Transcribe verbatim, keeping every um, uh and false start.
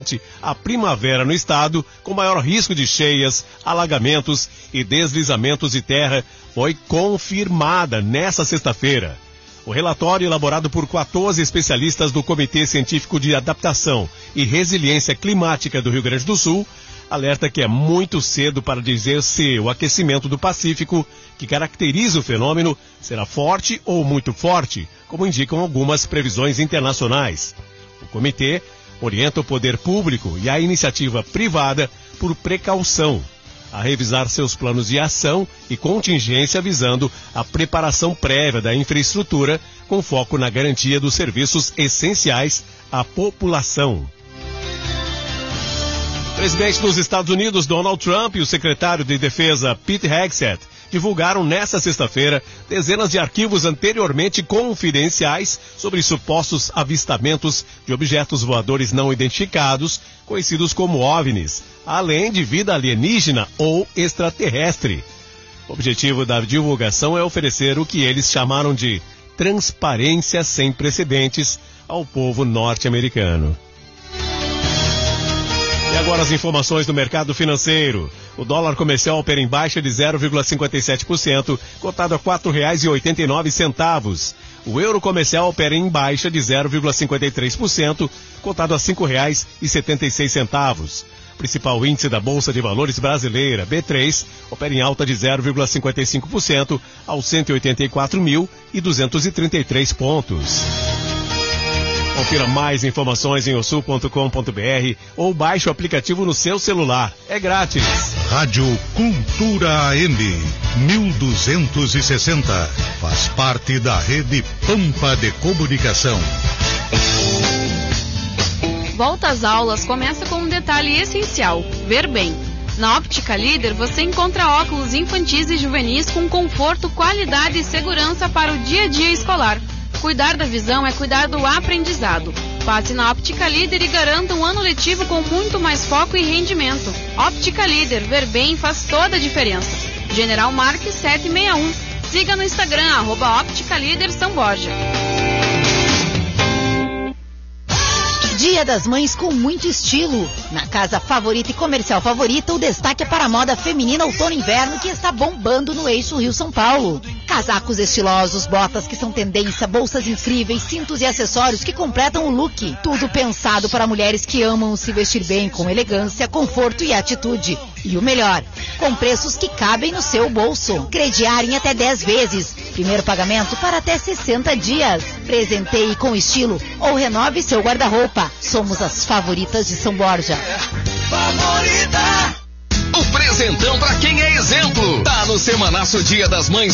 A primavera no estado, com maior risco de cheias, alagamentos e deslizamentos de terra, foi confirmada nesta sexta-feira. O relatório, elaborado por quatorze especialistas do Comitê Científico de Adaptação e Resiliência Climática do Rio Grande do Sul, alerta que é muito cedo para dizer se o aquecimento do Pacífico, que caracteriza o fenômeno, será forte ou muito forte, como indicam algumas previsões internacionais. O comitê orienta o poder público e a iniciativa privada, por precaução, a revisar seus planos de ação e contingência visando a preparação prévia da infraestrutura, com foco na garantia dos serviços essenciais à população. O presidente dos Estados Unidos, Donald Trump, e o secretário de Defesa, Pete Hegseth, divulgaram nesta sexta-feira dezenas de arquivos anteriormente confidenciais sobre supostos avistamentos de objetos voadores não identificados, conhecidos como OVNIs, além de vida alienígena ou extraterrestre. O objetivo da divulgação é oferecer o que eles chamaram de transparência sem precedentes ao povo norte-americano. E agora as informações do mercado financeiro. O dólar comercial opera em baixa de zero vírgula cinquenta e sete por cento, cotado a quatro reais e oitenta e nove centavos. O euro comercial opera em baixa de zero vírgula cinquenta e três por cento, cotado a cinco reais e setenta e seis centavos. O principal índice da Bolsa de Valores brasileira, B três, opera em alta de zero vírgula cinquenta e cinco por cento, aos cento e oitenta e quatro mil e duzentos e trinta e três pontos. Confira mais informações em ossul ponto com ponto br ou baixe o aplicativo no seu celular. É grátis. Rádio Cultura A M, mil duzentos e sessenta. Faz parte da rede Pampa de Comunicação. Volta às aulas começa com um detalhe essencial: ver bem. Na Óptica Líder você encontra óculos infantis e juvenis com conforto, qualidade e segurança para o dia a dia escolar. Cuidar da visão é cuidar do aprendizado. Passe na Óptica Líder e garanta um ano letivo com muito mais foco e rendimento. Óptica Líder, ver bem faz toda a diferença. General Marques sete seis um. Siga no Instagram, arroba Óptica Líder São Borja. Dia das Mães com muito estilo. Na Casa Favorita e Comercial Favorita, o destaque é para a moda feminina outono e inverno que está bombando no eixo Rio-São Paulo. Casacos estilosos, botas que são tendência, bolsas incríveis, cintos e acessórios que completam o look. Tudo pensado para mulheres que amam se vestir bem com elegância, conforto e atitude. E o melhor, com preços que cabem no seu bolso. Crediar em até dez vezes. Primeiro pagamento para até sessenta dias. Presenteie com estilo ou renove seu guarda-roupa. Somos as favoritas de São Borja. Favorita! O presentão pra quem é exemplo. Tá no Semanaço Dia das Mães